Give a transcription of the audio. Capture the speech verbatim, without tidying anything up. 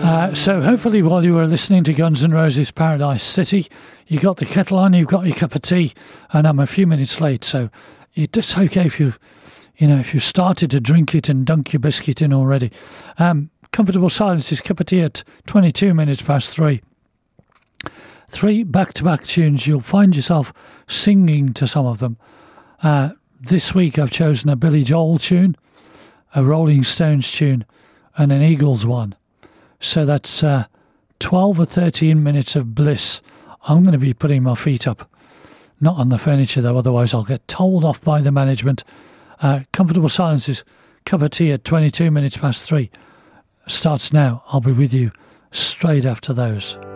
Uh, so hopefully while you were listening to Guns N' Roses Paradise City, you got the kettle on, you've got your cup of tea, and I'm a few minutes late, so it's okay if you, you know, if you started to drink it and dunk your biscuit in already. Um, Comfortable Silence's cup of tea at twenty-two minutes past three. Three back-to-back tunes. You'll find yourself singing to some of them. Uh, this week I've chosen a Billy Joel tune, a Rolling Stones tune, and an Eagles one. So that's uh, twelve or thirteen minutes of bliss. I'm going to be putting my feet up. Not on the furniture, though, otherwise I'll get told off by the management. Uh, Comfortable Silence's cup of tea at twenty-two minutes past three starts now. I'll be with you straight after those.